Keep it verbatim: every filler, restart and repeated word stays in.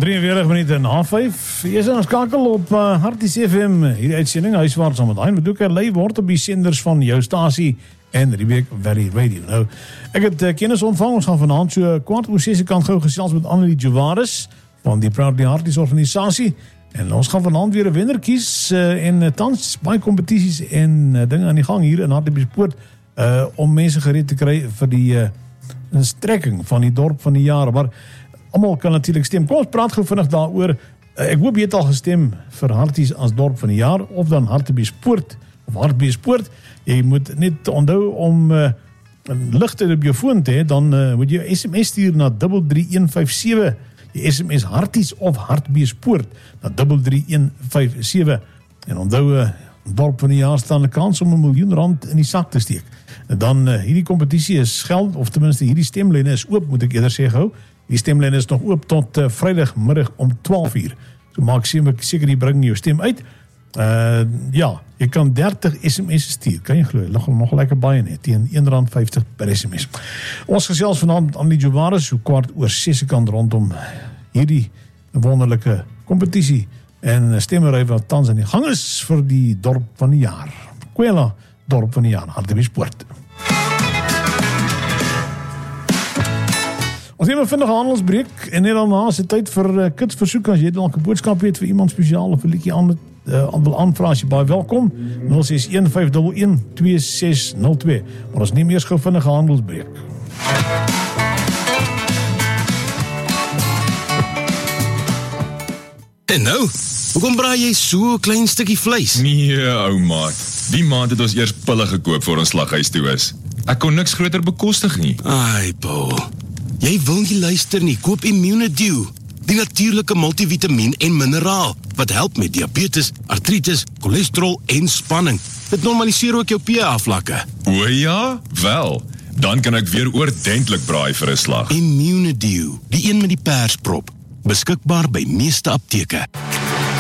drieënveertig minute na vyf. Jy is aan skakel op uh, Harties F M. Hierdie uitsending huiswaarts saam met Hein Bedoeker live word op die senders van jou stasie en Riebeek Valley Radio. Nou, ek het uh, kennis ontvang. Ons gaan vanaand so kwart oor ses kant gou gesels met Annelie Javaris van die Proudly Harties organisasie. En ons gaan vanaand weer 'n wenner kies uh, en uh, tans baie kompetisies en uh, dinge aan die gang hier in Hartbeespoort uh, om mense gereed te kry vir die uh, strekking van die dorp van die jaar. Maar almal kan natuurlik stem. Kom ons praat gou vinnig daaroor. Ek hoop jy het al gestem vir Harties as dorp van die jaar of dan Hartbeespoort of Hartbeespoort. Jy moet net onthou om uh, ligte op jou foon te hê, dan uh, moet jy S M S stuur na drie drie een vyf sewe. Jy S M S Harties of Hartbeespoort na drie drie een vyf sewe. En onthou, uh, dorp van die jaar staan 'n kans om 'n miljoen rand in die sak te steek. En dan uh, hierdie kompetisie is geld, of ten minste hierdie stemlyne is oop, moet ek eerder sê gou. Die stemlyn is nog oop tot uh, Vrydagmiddag om twaalf uur. So maak seker jy bring jou stem uit. Uh, ja, jy kan dertig S M S stuur. Kan jy glo? Nog, nog lekker baie net. Teen een rand vyftig per S M S. Ons gesels vanaand met Annelie Javaris so kwart oor ses kant rondom hierdie wonderlike kompetisie en stemmery wat tans aan die gang is vir die dorp van die jaar. Kwela, dorp van die jaar, Hartbeespoort. Ons neem 'n vinnige handelsbreek en net daarna is dit tyd vir uh, kits versoek. As jy dalk 'n boodskap het vir iemand spesiaal of 'n liedjie aan uh, wil aanvra, as jy baie welkom. nul ses een vyf een een twee ses nul twee. Maar ons neem eers gou vinnige handelsbreek. En nou, hoekom braai jy so 'n klein stukkie vleis? Nee, ou maat. Die maand het ons eers pille gekoop voor ons slaghuis toe is. Ek kon niks groter bekostig nie. Ai, Paul. Jy wil nie luister nie. Koop Immunedew, die natuurlike multivitamiin en mineraal wat help met diabetes, artritis, cholesterol en spanning. Dit normaliseer ook jou pH-vlakke. O ja, wel. Dan kan ek weer oordentlik braai vir 'n slag. Immunedew, die een met die persprop, beskikbaar by meeste apteke.